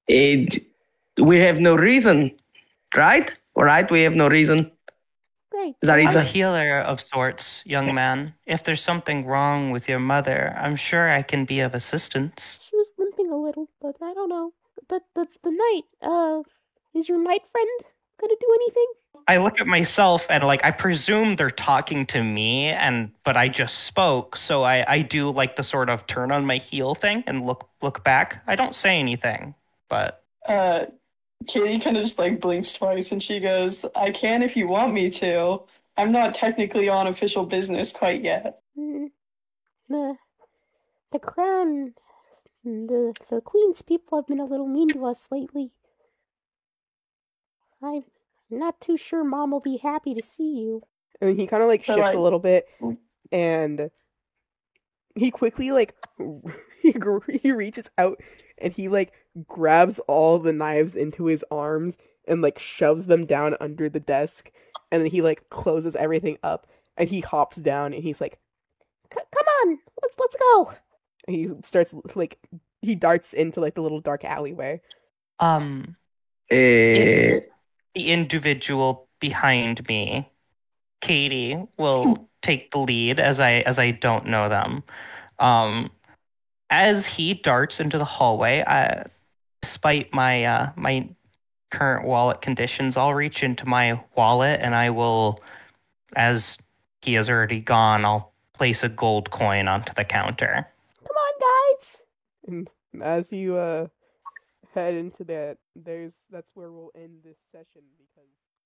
It, we have no reason, right? Right? We have no reason. Right. I'm a Zaritza. healer of sorts, young man. If there's something wrong with your mother, I'm sure I can be of assistance. She was limping a little, but I don't know. The knight, is your knight friend gonna do anything? I look at myself and I presume they're talking to me, but I just spoke, so I do like the sort of turn on my heel thing and look back. I don't say anything, but Katie kind of just blinks twice and she goes, I can if you want me to. I'm not technically on official business quite yet. The crown, the queen's people have been a little mean to us lately. I'm not too sure Mom will be happy to see you. And he kind of shifts a little bit, and he quickly he reaches out and he grabs all the knives into his arms and shoves them down under the desk, and then he closes everything up and he hops down and he's like, come on, let's go. And he starts he darts into the little dark alleyway. The individual behind me, Katie, will take the lead as I don't know them. As he darts into the hallway, despite my my current wallet conditions, I'll reach into my wallet and I will, as he has already gone, I'll place a gold coin onto the counter. Come on, guys. And as you head into that, that's where we'll end this session, because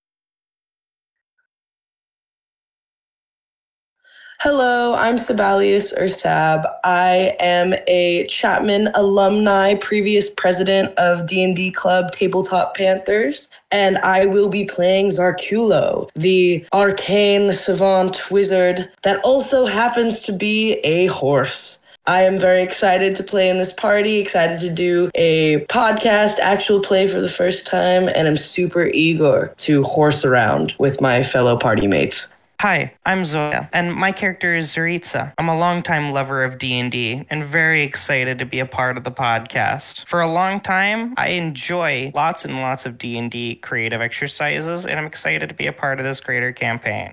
Hello, I'm Sabalius or Sab. I am a Chapman alumni, previous president of D&D Club Tabletop Panthers, and I will be playing Zarkulo, the arcane savant wizard that also happens to be a horse. I am very excited to play in this party, excited to do a podcast, actual play for the first time, and I'm super eager to horse around with my fellow party mates. Hi, I'm Zoya, and my character is Zaritza. I'm a longtime lover of D&D and very excited to be a part of the podcast. For a long time, I enjoy lots and lots of D&D creative exercises, and I'm excited to be a part of this greater campaign.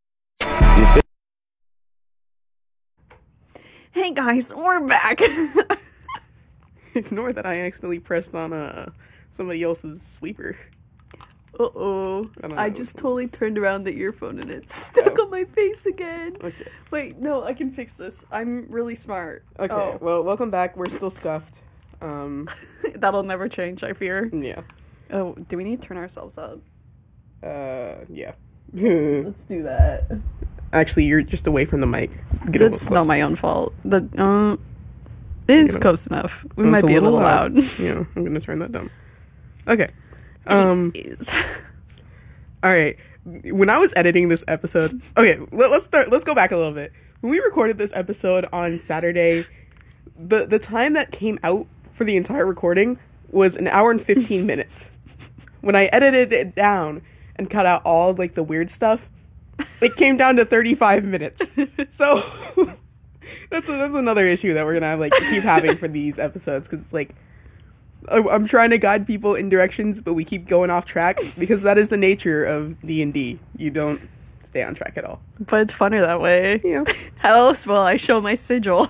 Hey guys, we're back! Ignore that I accidentally pressed on somebody else's sweeper. Uh-oh. I just totally turned around the earphone and it's stuck on my face again. Okay. Wait, no, I can fix this. I'm really smart. Okay, well, welcome back. We're still stuffed. That'll never change, I fear. Yeah. Oh, do we need to turn ourselves up? Yeah. Let's do that. Actually, you're just away from the mic. That's not my own fault. It's close enough. We might be a little loud. Yeah, I'm gonna turn that down. Okay. All right. When I was editing this episode, okay, let's go back a little bit. When we recorded this episode on Saturday, the time that came out for the entire recording was 1 hour and 15 minutes. When I edited it down and cut out all the weird stuff, it came down to 35 minutes. So that's another issue that we're gonna keep having for these episodes, because I'm trying to guide people in directions, but we keep going off track, because that is the nature of D&D. You don't stay on track at all. But it's funner that way. Yeah. How else will I show my sigil?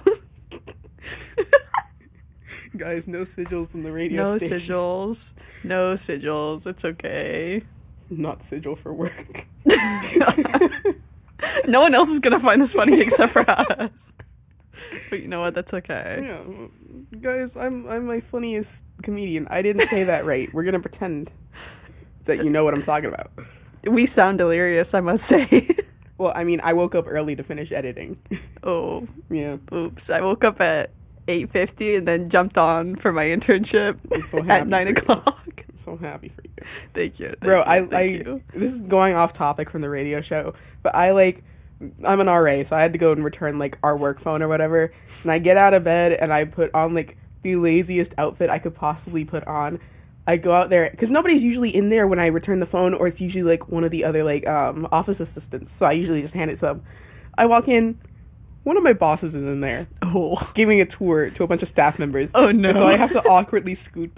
Guys, no sigils in the radio station. No sigils. It's okay. Not sigil for work. No one else is gonna find this funny except for us. But you know what? That's okay. Yeah. Guys, I'm my funniest comedian. I didn't say that right. We're gonna pretend that you know what I'm talking about. We sound delirious, I must say. Well, I mean, I woke up early to finish editing. Oh. Yeah. Oops. I woke up at 8:50 and then jumped on for my internship at 9 o'clock. I'm so happy for you. Thank you. Bro, this is going off topic from the radio show, but I'm an RA, so I had to go and return our work phone or whatever, and I get out of bed and I put on the laziest outfit I could possibly put on. I go out there, because nobody's usually in there when I return the phone, or it's usually one of the other office assistants, so I usually just hand it to them. I walk in, one of my bosses is in there, giving a tour to a bunch of staff members. Oh no. And so I have to awkwardly scoot